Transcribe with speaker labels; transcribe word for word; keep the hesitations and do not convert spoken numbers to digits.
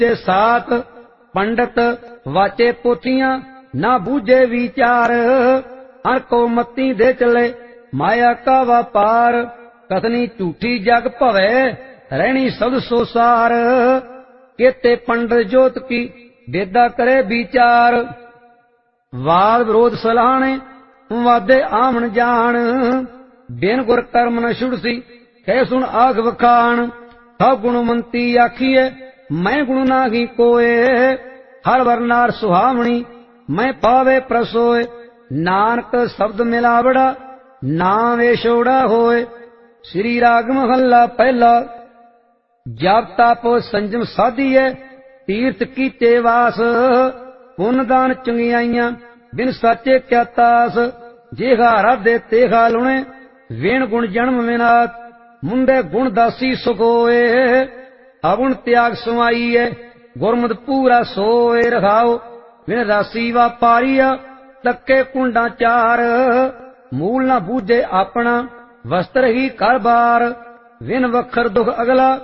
Speaker 1: ਕੀਤੇ ਸਾਤ पंडित वाचे पोथियां ना बूझे विचार अणको मती दे चले माया का व्यापार कथनी झूठी जग भवे रहनी सद सोसार केते पंडित जोत की वेदा करे विचार वाद विरोध सलाहने वादे आमन जान बिन गुर कर्म न छुड़सी कह सुन आग वखान सब गुणवंती आखिए मैं गुण नागी कोए हर वरनार सुहावनी मैं पावे प्रसोए नानक शब्द मिलावड़ा नाम एशोड़ा होए। श्री राग महला पहला। जप तप संजम साधिए तीर्थ कीते वास पुन दान चंगियाइयां बिन साचे क्या तास जेहा राधे तेहा लुणे वेण गुण जन्म विनात मुंडे गुण दासी सुखोए अगुण त्याग समाईए गुरमुत पूरा सोए रखाओ बिन रासी वापारिया तक्के कुंडा चार मूल न बूझे अपना वस्त्र ही कर बार विन वखर दुख अगला